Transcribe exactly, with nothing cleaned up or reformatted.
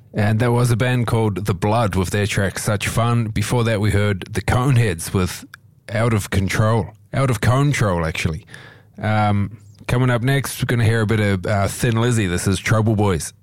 And that was a band called The Blood with their track Such Fun. Before that, we heard the Coneheads with Out of Control. Out of Control, actually. Um, coming up next, we're going to hear a bit of uh, Thin Lizzy. This is Trouble Boys.